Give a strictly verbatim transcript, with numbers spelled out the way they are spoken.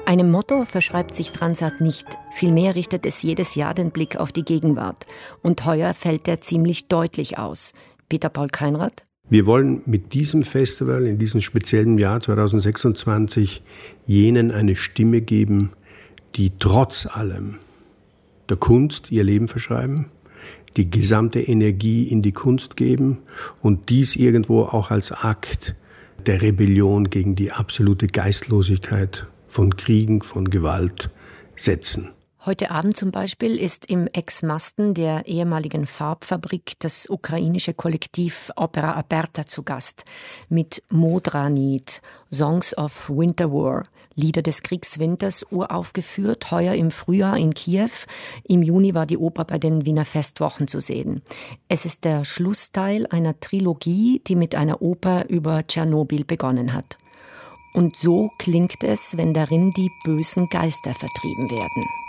Einem Motto verschreibt sich Transat nicht. Vielmehr richtet es jedes Jahr den Blick auf die Gegenwart. Und heuer fällt er ziemlich deutlich aus. Peter Paul Keinrad? Wir wollen mit diesem Festival in diesem speziellen Jahr zwanzig sechsundzwanzig jenen eine Stimme geben, die trotz allem der Kunst ihr Leben verschreiben, die gesamte Energie in die Kunst geben und dies irgendwo auch als Akt der Rebellion gegen die absolute Geistlosigkeit von Kriegen, von Gewalt setzen. Heute Abend zum Beispiel ist im Ex-Masten der ehemaligen Farbfabrik das ukrainische Kollektiv Opera Aperta zu Gast mit Modranit, Songs of Winter War, Lieder des Kriegswinters, uraufgeführt, heuer im Frühjahr in Kiew. Im Juni war die Oper bei den Wiener Festwochen zu sehen. Es ist der Schlussteil einer Trilogie, die mit einer Oper über Tschernobyl begonnen hat. Und so klingt es, wenn darin die bösen Geister vertrieben werden.